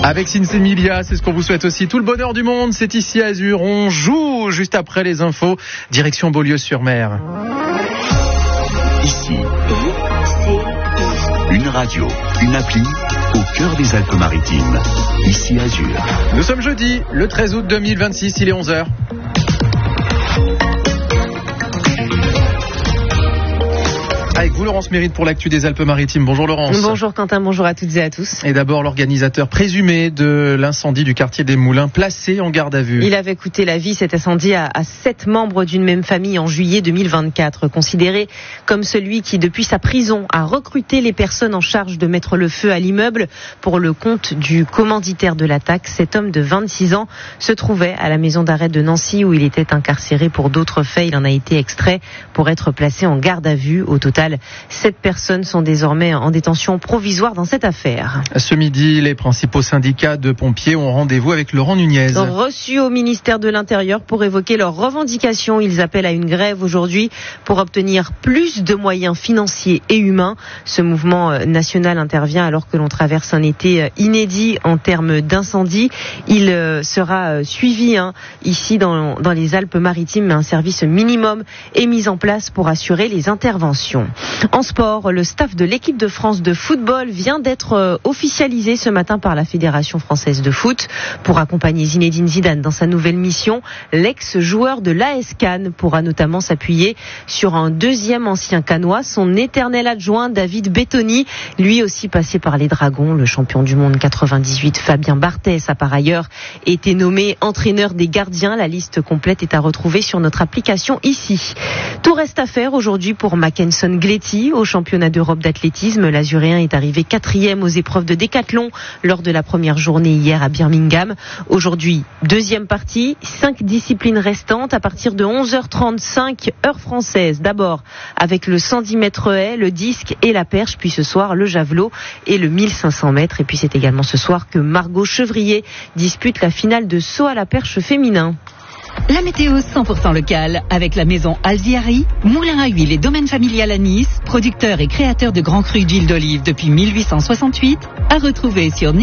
Avec Sinsemilia, c'est ce qu'on vous souhaite aussi. Tout le bonheur du monde, c'est ici à Azur. On joue juste après les infos. Direction Beaulieu-sur-Mer. Ici, une radio, une appli au cœur des Alpes-Maritimes. Ici Azur. Nous sommes jeudi, le 13 août 2026, il est 11h. Avec vous, Laurence Mérite pour l'actu des Alpes-Maritimes. Bonjour Laurence. Bonjour Quentin, bonjour à toutes et à tous. Et d'abord, l'organisateur présumé de l'incendie du quartier des Moulins, placé en garde à vue. Il avait coûté la vie, cet incendie, à 7 membres d'une même famille en juillet 2024. Considéré comme celui qui, depuis sa prison, a recruté les personnes en charge de mettre le feu à l'immeuble pour le compte du commanditaire de l'attaque. Cet homme de 26 ans se trouvait à la maison d'arrêt de Nancy où il était incarcéré pour d'autres faits. Il en a été extrait pour être placé en garde à vue. Au total, 7 personnes sont désormais en détention provisoire dans cette affaire. Ce midi, les principaux syndicats de pompiers ont rendez-vous avec Laurent Nunez. Reçus au ministère de l'Intérieur pour évoquer leurs revendications. Ils appellent à une grève aujourd'hui pour obtenir plus de moyens financiers et humains. Ce mouvement national intervient alors que l'on traverse un été inédit en termes d'incendie. Il sera suivi ici dans les Alpes-Maritimes. Un service minimum est mis en place pour assurer les interventions. En sport, le staff de l'équipe de France de football vient d'être officialisé ce matin par la Fédération française de foot pour accompagner Zinedine Zidane dans sa nouvelle mission. L'ex-joueur de l'AS Cannes pourra notamment s'appuyer sur un deuxième ancien cannois, son éternel adjoint David Bettoni, lui aussi passé par les Dragons. Le champion du monde 98 Fabien Barthès a par ailleurs été nommé entraîneur des gardiens. La liste complète est à retrouver sur notre application ici. Tout reste à faire aujourd'hui pour Mackenson Gletti au championnat d'Europe d'athlétisme. L'Azuréen est arrivé 4e aux épreuves de décathlon lors de la première journée hier à Birmingham. Aujourd'hui, deuxième partie, 5 disciplines restantes à partir de 11h35 heure française. D'abord avec le 110 mètres haies, le disque et la perche, puis ce soir le javelot et le 1500 mètres. Et puis c'est également ce soir que Margot Chevrier dispute la finale de saut à la perche féminin. La météo 100% locale avec la maison Alziari, moulin à huile et domaine familial à Nice, producteur et créateur de grands crus d'huile d'olive depuis 1868, à retrouver sur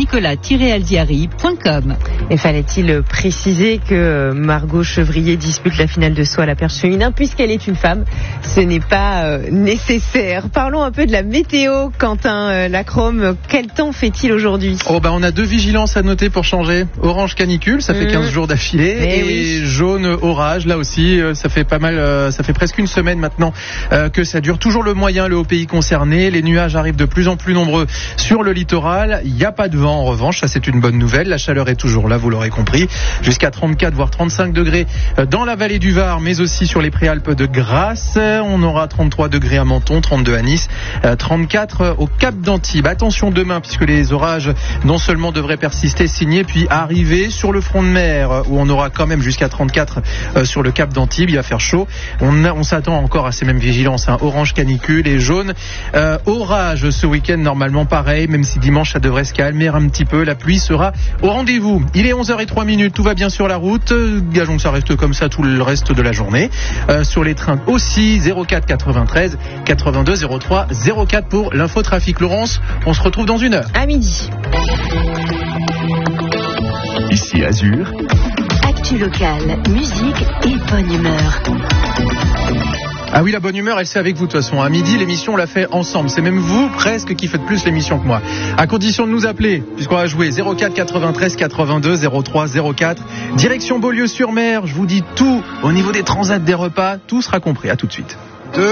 nicolas-alziari.com. Et fallait-il préciser que Margot Chevrier dispute la finale de saut à la perche féminin puisqu'elle est une femme? Ce n'est pas nécessaire. Parlons un peu de la météo, Quentin Lacrome. Quel temps fait-il aujourd'hui? On a 2 vigilances à noter pour changer. Orange canicule, ça fait 15 jours d'affilée. Et jaune orage, là aussi, ça fait pas mal, ça fait presque une semaine maintenant que ça dure. Toujours le moyen, le haut pays concerné. Les nuages arrivent de plus en plus nombreux sur le littoral. Il n'y a pas de vent en revanche, ça c'est une bonne nouvelle. La chaleur est toujours là, vous l'aurez compris. Jusqu'à 34 voire 35 degrés dans la vallée du Var, mais aussi sur les préalpes de Grasse. On aura 33 degrés à Menton, 32 à Nice, 34 au Cap d'Antibes. Attention demain, puisque les orages non seulement devraient persister, signer, puis arriver sur le front de mer, où on aura quand même jusqu'à 34 sur le Cap d'Antibes. Il va faire chaud. On s'attend encore à ces mêmes vigilances, orange canicule et jaune orage ce week-end, normalement pareil, même si dimanche ça devrait se calmer un petit peu. La pluie sera au rendez-vous. Il est 11h03, tout va bien sur la route. Gageons que ça reste comme ça tout le reste de la journée. Sur les trains aussi, 04 93 82 03 04 pour l'infotrafic. Laurence, on se retrouve dans une heure. À midi. Ici Azur. Actu locale, musique et bonne humeur. Ah oui, la bonne humeur, elle c'est avec vous de toute façon. À midi, l'émission, on l'a fait ensemble. C'est même vous, presque, qui faites plus l'émission que moi. À condition de nous appeler, puisqu'on va jouer 04 93 82 03 04. Direction Beaulieu-sur-Mer, je vous dis tout au niveau des transats, des repas, tout sera compris. À tout de suite.